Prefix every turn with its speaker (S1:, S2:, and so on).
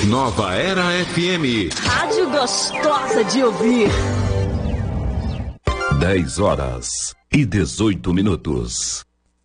S1: Nova Era FM.
S2: Rádio gostosa de ouvir.
S1: 10 horas e 18 minutos.